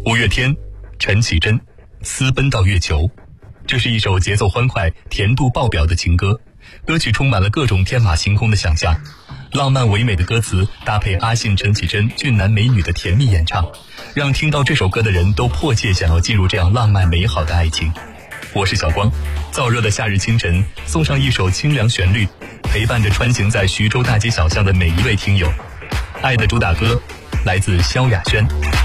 五月天，陈绮贞，私奔到月球。这是一首节奏欢快、甜度爆表的情歌，歌曲充满了各种天马行空的想象，浪漫唯美的歌词搭配阿信、陈绮贞俊男美女的甜蜜演唱，让听到这首歌的人都迫切想要进入这样浪漫美好的爱情。我是小光，燥热的夏日清晨，送上一首清凉旋律，陪伴着穿行在徐州大街小巷的每一位听友。爱的主打歌来自萧亚轩。